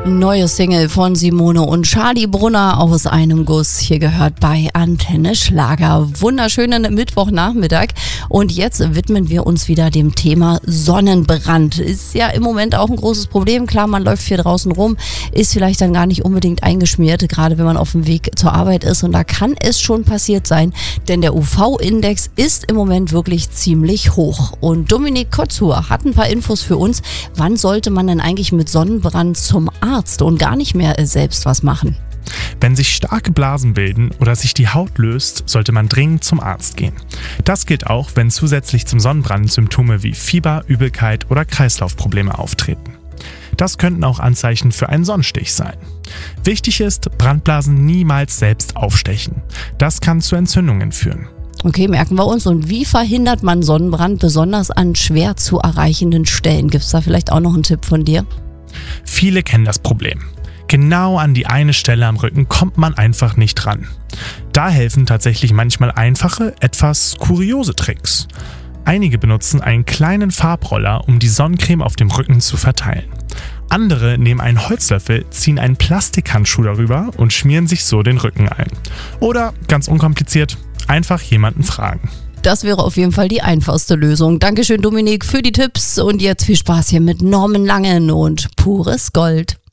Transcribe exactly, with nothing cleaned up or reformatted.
Neue Single von Simone und Charlie Brunner aus einem Guss. Hier gehört bei Antenne Schlager. Wunderschönen Mittwochnachmittag. Und jetzt widmen wir uns wieder dem Thema Sonnenbrand. Ist ja im Moment auch ein großes Problem. Klar, man läuft hier draußen rum, ist vielleicht dann gar nicht unbedingt eingeschmiert, gerade wenn man auf dem Weg zur Arbeit ist. Und da kann es schon passiert sein, denn der U V-Index ist im Moment wirklich ziemlich hoch. Und Dominik Kotzur hat ein paar Infos für uns. Wann sollte man denn eigentlich mit Sonnenbrand zum Arzt und gar nicht mehr selbst was machen? Wenn sich starke Blasen bilden oder sich die Haut löst, sollte man dringend zum Arzt gehen. Das gilt auch, wenn zusätzlich zum Sonnenbrand Symptome wie Fieber, Übelkeit oder Kreislaufprobleme auftreten. Das könnten auch Anzeichen für einen Sonnenstich sein. Wichtig ist, Brandblasen niemals selbst aufstechen. Das kann zu Entzündungen führen. Okay, merken wir uns. Und wie verhindert man Sonnenbrand, besonders an schwer zu erreichenden Stellen? Gibt es da vielleicht auch noch einen Tipp von dir? Viele kennen das Problem. Genau an die eine Stelle am Rücken kommt man einfach nicht ran. Da helfen tatsächlich manchmal einfache, etwas kuriose Tricks. Einige benutzen einen kleinen Farbroller, um die Sonnencreme auf dem Rücken zu verteilen. Andere nehmen einen Holzlöffel, ziehen einen Plastikhandschuh darüber und schmieren sich so den Rücken ein. Oder, ganz unkompliziert, einfach jemanden fragen. Das wäre auf jeden Fall die einfachste Lösung. Dankeschön, Dominik, für die Tipps. Und jetzt viel Spaß hier mit Norman Langen und Pures Gold.